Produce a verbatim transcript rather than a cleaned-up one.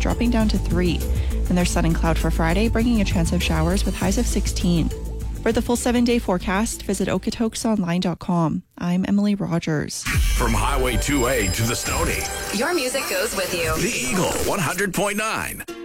dropping down to three. And there's sun and cloud for Friday, bringing a chance of showers with highs of sixteen. For the full seven-day forecast, visit okotoks online dot com. I'm Emily Rogers. From Highway two A to the Stony, your music goes with you. The Eagle one hundred point nine.